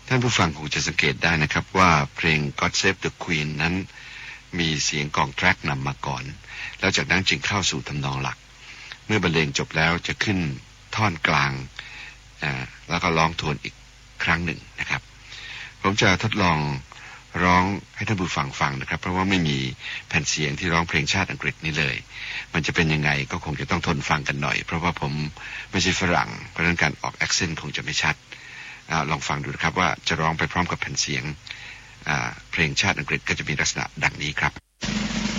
ท่านผู้ฟังคงจะสังเกตได้นะครับว่าเพลง God Save the Queen นั้นมีเสียงกลองแทร็กนำมาก่อนแล้วจากนั้นจึงเข้าสู่ทำนองหลักเมื่อบรรเลงจบแล้วจะขึ้นท่อนกลางแล้วก็ร้องทวนอีกครั้งหนึ่งนะครับผมจะทดลองร้องให้ท่านผู้ฟังฟังนะครับเพราะว่าไม่มีแผ่นเสียงที่ร้องเพลงชาติอังกฤษนี้เลยมันจะเป็นยังไงก็คงจะต้องทนฟังกันหน่อยเพราะว่าผมไม่ใช่ฝรั่งเพราะฉะนั้นการออกแอคเซนต์คงจะไม่ชัดลองฟังดูนะครับว่าจะร้องไปพร้อมกับแผ่นเสียงเพลงชาติอังกฤษก็จะมีลักษณะดังนี้ครับ